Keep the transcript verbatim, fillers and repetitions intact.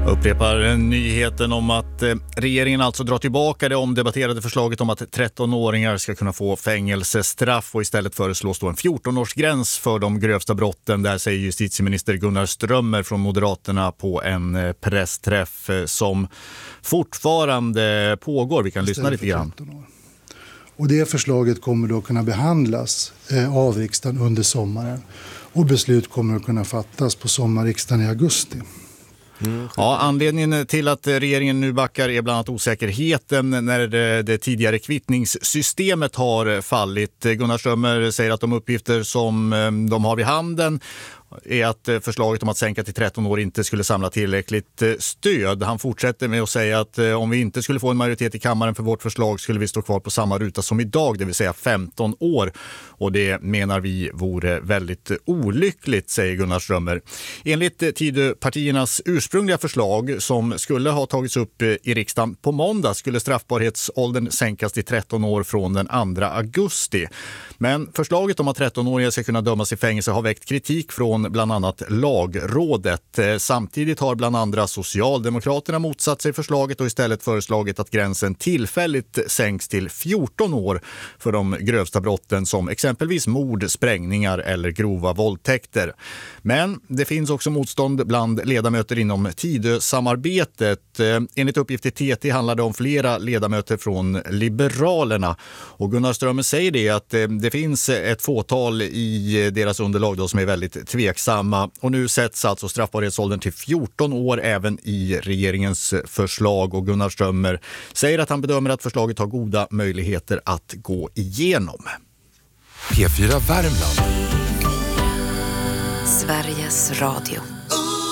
Upprepar nyheten om att regeringen alltså drar tillbaka det omdebatterade förslaget om att trettonåringar ska kunna få fängelsestraff och istället föreslås då en fjorton-årsgräns för de grövsta brotten. Där säger justitieminister Gunnar Strömmer från Moderaterna på en pressträff som fortfarande pågår. Vi kan lyssna lite grann. Och det förslaget kommer då kunna behandlas eh, av riksdagen under sommaren och beslut kommer att kunna fattas på sommarriksdagen i augusti. Mm. Ja, anledningen till att regeringen nu backar är bland annat osäkerheten när det, det tidigare kvittningssystemet har fallit. Gunnar Strömmer säger att de uppgifter som de har vid handen är att förslaget om att sänka till tretton år inte skulle samla tillräckligt stöd. Han fortsätter med att säga att om vi inte skulle få en majoritet i kammaren för vårt förslag skulle vi stå kvar på samma ruta som idag, det vill säga femton år. Och det menar vi vore väldigt olyckligt, säger Gunnar Strömmer. Enligt Tidöpartiernas ursprungliga förslag som skulle ha tagits upp i riksdagen på måndag skulle straffbarhetsåldern sänkas till tretton år från den andra augusti. Men förslaget om att tretton-åringar ska kunna dömas i fängelse har väckt kritik från bland annat Lagrådet. Samtidigt har bland andra Socialdemokraterna motsatt sig förslaget och istället föreslagit att gränsen tillfälligt sänks till fjorton år för de grövsta brotten som exempelvis mord, sprängningar eller grova våldtäkter. Men det finns också motstånd bland ledamöter inom Tidö-samarbetet. Enligt uppgift i T T handlar det om flera ledamöter från Liberalerna. Och Gunnar Strömmer säger det att det finns ett fåtal i deras underlag då som är väldigt tveksamma. Och nu sätts alltså straffbarhetsåldern till fjorton år även i regeringens förslag. Och Gunnar Strömmer säger att han bedömer att förslaget har goda möjligheter att gå igenom. P fyra Värmland. Sveriges Radio.